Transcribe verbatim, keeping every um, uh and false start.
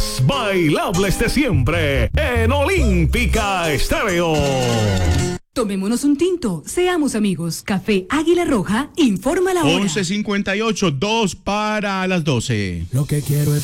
más bailables de siempre en Olímpica Estéreo. Tomémonos un tinto, seamos amigos. Café Águila Roja, informa la hora. once cincuenta y ocho, dos para las doce. Lo que quiero es